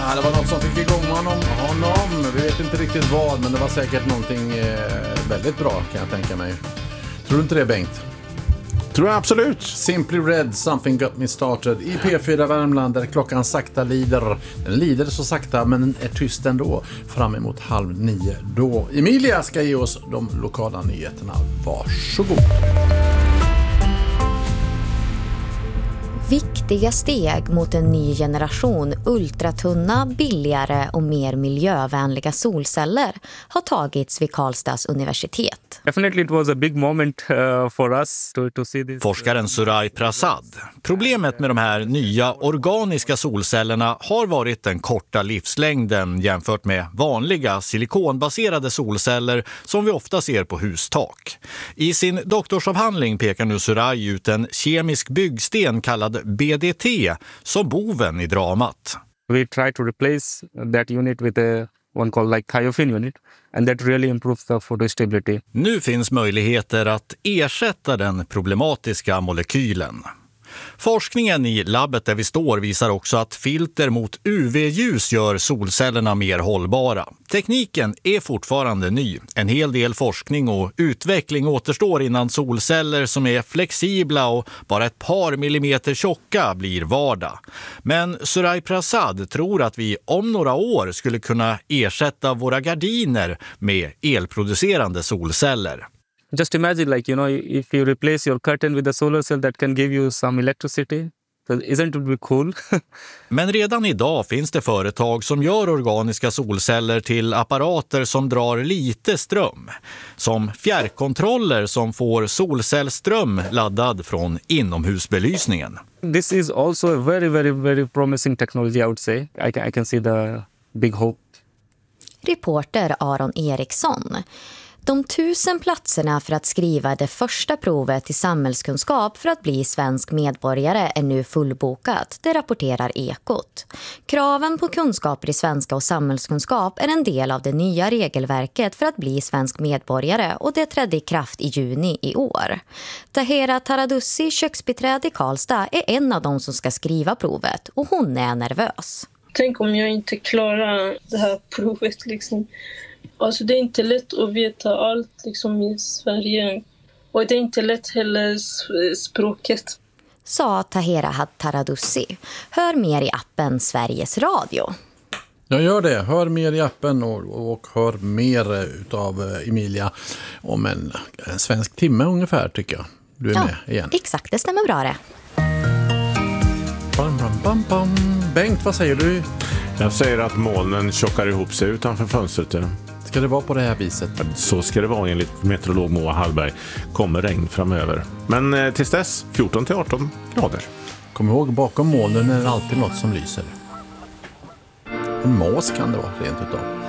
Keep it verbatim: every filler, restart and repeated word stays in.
Ja, det var något som fick igång honom, honom. Vi vet inte riktigt vad, men det var säkert någonting eh, väldigt bra kan jag tänka mig. Tror du inte det, Bengt? Tror jag absolut. Simply Red, Something Got Me Started i P fyra Värmland där klockan sakta lider. Den lider så sakta men är tyst ändå fram emot halv nio då Emilia ska ge oss de lokala nyheterna. Varsågod. Viktiga steg mot en ny generation ultratunna, billigare och mer miljövänliga solceller har tagits vid Karlstads universitet. Definitely it was a big moment uh, for us to, to see this. Forskaren Surai Prasad. Problemet med de här nya organiska solcellerna har varit den korta livslängden jämfört med vanliga silikonbaserade solceller som vi ofta ser på hustak. I sin doktorsavhandling pekar nu Surai ut en kemisk byggsten kallad B D T som boven i dramat. We try to replace that unit with a one called like Kyofin unit, and that really improves the photostability. Nu finns möjligheter att ersätta den problematiska molekylen. Forskningen i labbet där vi står visar också att filter mot U V-ljus gör solcellerna mer hållbara. Tekniken är fortfarande ny. En hel del forskning och utveckling återstår innan solceller som är flexibla och bara ett par millimeter tjocka blir vardag. Men Surai Prasad tror att vi om några år skulle kunna ersätta våra gardiner med elproducerande solceller. Just imagine, like, you know, if you replace your curtain with a solar cell that can give you some electricity. So isn't it be cool? Men redan idag finns det företag som gör organiska solceller till apparater som drar lite ström. Som fjärrkontroller som får solcellström laddad från inomhusbelysningen. This is also a very, very, very promising technology, I would say. I can, I can see the big hope. Reporter Aron Eriksson. De tusen platserna för att skriva det första provet i samhällskunskap för att bli svensk medborgare är nu fullbokat, det rapporterar Ekot. Kraven på kunskaper i svenska och samhällskunskap är en del av det nya regelverket för att bli svensk medborgare och det trädde i kraft i juni i år. Tahera Taradussi, köksbiträde i Karlstad, är en av de som ska skriva provet och hon är nervös. Tänk om jag inte klarar det här provet liksom. Alltså det är inte lätt att veta allt liksom i Sverige. Och det är inte lätt heller språket. Sa Tahera Taradussi. Hör mer i appen Sveriges Radio. Jag gör det. Hör mer i appen och, och hör mer utav Emilia om en, en svensk timme ungefär tycker jag. Du är ja, med igen. Exakt, det stämmer bra det. Bam, bam, bam, bam. Bengt, vad säger du? Jag säger att molnen tjockar ihop sig utanför fönstret. Ska det vara på det här viset? Så ska det vara enligt meteorolog Moa Hallberg. Kommer regn framöver. Men eh, tills dess fjorton till arton grader. Kom ihåg, bakom molnen är det alltid något som lyser. En mås kan det vara rent utav.